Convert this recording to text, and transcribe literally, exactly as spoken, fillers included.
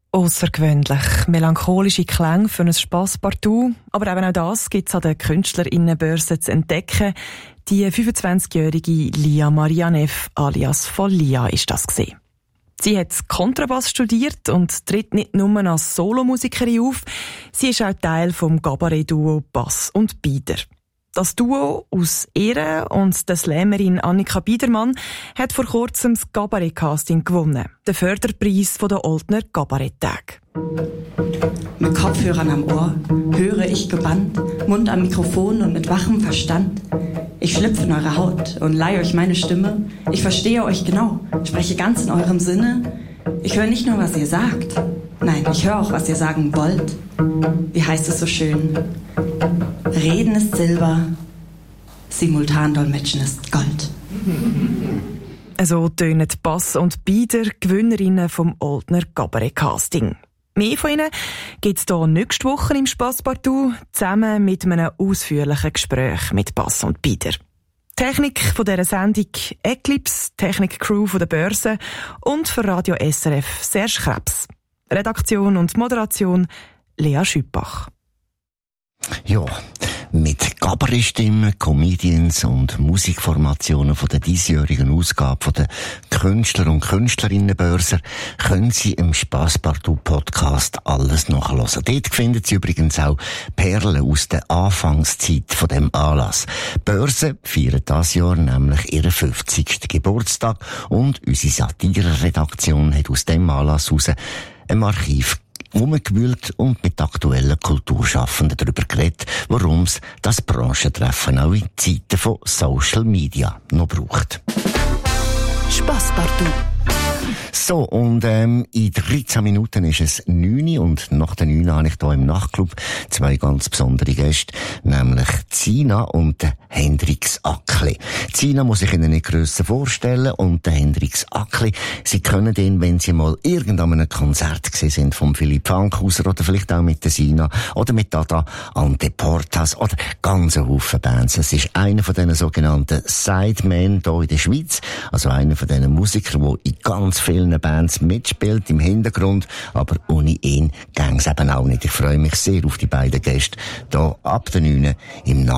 Aussergewöhnlich melancholische Klänge für ein Spasspartout. Aber eben auch das gibt es an der KünstlerInnenbörse zu entdecken. Die fünfundzwanzigjährige Lia Marianev alias Follia ist das gewesen. Sie hat Kontrabass studiert und tritt nicht nur als Solomusikerin auf, sie ist auch Teil vom Kabarett-Duo Bass und Bieder. Das Duo aus ihr und der Slammerin Annika Biedermann hat vor kurzem das Kabarett-Casting gewonnen. Den Förderpreis von der Oldner Kabaretttage. Mit Kopfhörern am Ohr höre ich gebannt, Mund am Mikrofon und mit wachem Verstand. Ich schlüpfe in eure Haut und leihe euch meine Stimme. Ich verstehe euch genau, spreche ganz in eurem Sinne. Ich höre nicht nur, was ihr sagt. Nein, ich höre auch, was ihr sagen wollt. Wie heißt es so schön? Reden ist Silber, Simultandolmetschen ist Gold. So tönen Bass und Bieder, Gewinnerinnen vom Oldner Kabarett-Casting. Mehr von ihnen gibt es hier nächste Woche im Spasspartout, zusammen mit einem ausführlichen Gespräch mit Bass und Bieder. Technik von dieser Sendung Eclipse, Technik-Crew von der Börse und für Radio S R F Serge Krebs. Redaktion und Moderation Lea Schüppach. Ja, mit Kabarettstimmen, Comedians und Musikformationen von der diesjährigen Ausgabe von der Künstler- und Künstlerinnenbörse können Sie im Spasspartout-Podcast alles nachhören. Dort finden Sie übrigens auch Perlen aus der Anfangszeit von dem Anlass. Die Börse feiert dieses Jahr nämlich ihren fünfzigsten Geburtstag und unsere Satire-Redaktion hat aus dem Anlass heraus ein Archiv umgewühlt und mit aktuellen Kulturschaffenden darüber geredet, warum es das Branchentreffen auch in Zeiten von Social Media noch braucht. Spasspartout. So, und ähm, in dreizehn Minuten ist es neun und nach der neun habe ich hier im Nachtclub zwei ganz besondere Gäste, nämlich Zina und der Hendrix Ackli. Zina muss ich Ihnen nicht grösser vorstellen und der Hendrix Ackli, Sie können ihn, wenn Sie mal irgendeinem Konzert gesehen sind vom Philipp Fankhauser oder vielleicht auch mit der Sina oder mit Dada Ante Portas oder ganz ein Haufen Bands. Es ist einer von diesen sogenannten Sidemen hier in der Schweiz, also einer von diesen Musikern, der in ganz vielen Bands mitspielt im Hintergrund, aber ohne ihn gäng's eben auch nicht. Ich freue mich sehr auf die beiden Gäste hier ab der neun im Nacht.